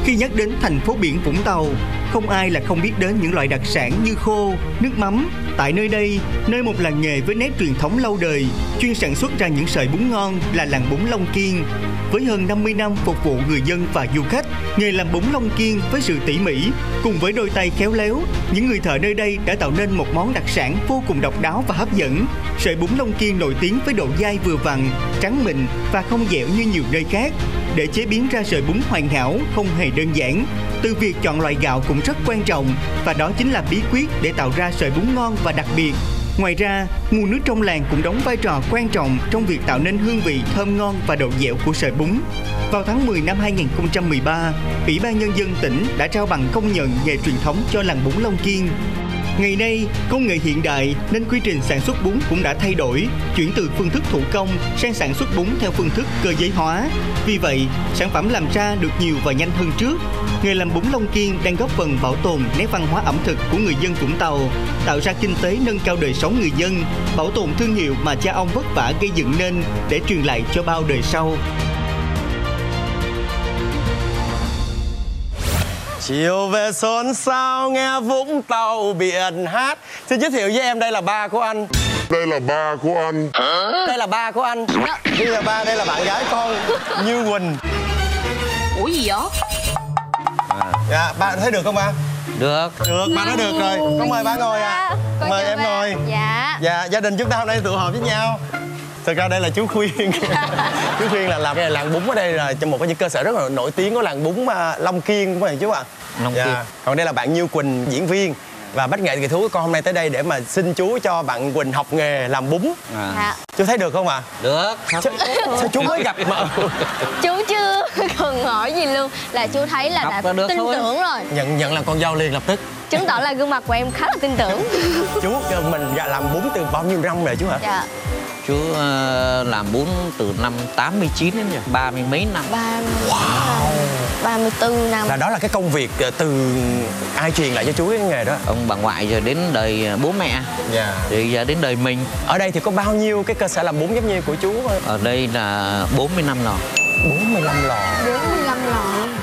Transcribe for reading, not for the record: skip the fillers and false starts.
Khi nhắc đến thành phố biển Vũng Tàu, không ai là không biết đến những loại đặc sản như khô, nước mắm. Tại nơi đây, nơi một làng nghề với nét truyền thống lâu đời, chuyên sản xuất ra những sợi bún ngon là làng bún Long Kiên. Với hơn 50 năm phục vụ người dân và du khách, nghề làm bún Long Kiên với sự tỉ mỉ, cùng với đôi tay khéo léo, những người thợ nơi đây đã tạo nên một món đặc sản vô cùng độc đáo và hấp dẫn. Sợi bún Long Kiên nổi tiếng với độ dai vừa vặn, trắng mịn và không dẻo như nhiều nơi khác. Để chế biến ra sợi bún hoàn hảo không hề đơn giản. Từ việc chọn loại gạo cũng rất quan trọng, và đó chính là bí quyết để tạo ra sợi bún ngon và đặc biệt. Ngoài ra, nguồn nước trong làng cũng đóng vai trò quan trọng trong việc tạo nên hương vị thơm ngon và độ dẻo của sợi bún. Vào tháng 10 năm 2013, Ủy ban Nhân dân tỉnh đã trao bằng công nhận nghề truyền thống cho làng bún Long Kiên. Ngày nay, công nghệ hiện đại nên quy trình sản xuất bún cũng đã thay đổi, chuyển từ phương thức thủ công sang sản xuất bún theo phương thức cơ giới hóa. Vì vậy, sản phẩm làm ra được nhiều và nhanh hơn trước. Nghề làm bún Long Kiên đang góp phần bảo tồn nét văn hóa ẩm thực của người dân Vũng Tàu, tạo ra kinh tế nâng cao đời sống người dân, bảo tồn thương hiệu mà cha ông vất vả gây dựng nên để truyền lại cho bao đời sau. Chiều về xôn xao nghe Vũng Tàu biển hát. Xin giới thiệu với em, đây là ba của anh. Đây là ba của anh. Đây là ba của anh. Đây là ba, đây là bạn gái con Như Quỳnh. Ủa gì vậy? Dạ, ba thấy được không ba? Được. Được, ba nói được rồi. Con mời ba ngồi ạ. Mời em ngồi. Dạ. Dạ, gia đình chúng ta hôm nay tụ họp với nhau. Thực ra đây là chú Khuyên. Chú Khuyên là làm cái làng bún ở đây là trong một cái cơ sở rất là nổi tiếng của làng bún Long Kiên, đúng không chú ạ? Long Kiên. Còn đây là bạn Như Quỳnh, diễn viên và bách nghệ kỳ thú. Con hôm nay tới đây để mà xin chú cho bạn Quỳnh học nghề làm bún. Chú thấy được không ạ? Được. Sao chú mới gặp mà Chú chưa cần hỏi gì luôn, là chú thấy là đã tin tưởng rồi. Nhận là con dâu liền lập tức. Chứng tỏ là gương mặt của em khá là tin tưởng. Chú mình làm bún từ bao nhiêu năm rồi chú hả? Dạ. Chú làm bún từ năm 89 đến giờ, 30 mấy năm. 34 năm. Là đó là cái công việc từ ai truyền lại cho chú cái nghề đó? Ông bà ngoại rồi đến đời bố mẹ. Dạ. Rồi giờ đến đời mình. Ở đây thì có bao nhiêu cái cơ sở làm bún giống như của chú? Ở đây là 40 năm lò. 45 lò. 45 lò.